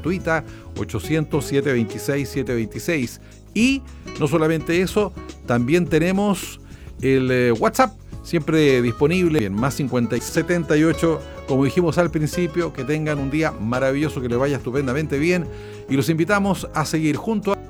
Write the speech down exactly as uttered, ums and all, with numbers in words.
gratuita, ochocientos, setecientos veintiséis, setecientos veintiséis. Y no solamente eso, también tenemos el eh, WhatsApp, siempre disponible en más cincuenta y setenta y ocho, como dijimos al principio. Que tengan un día maravilloso, que les vaya estupendamente bien, y los invitamos a seguir junto a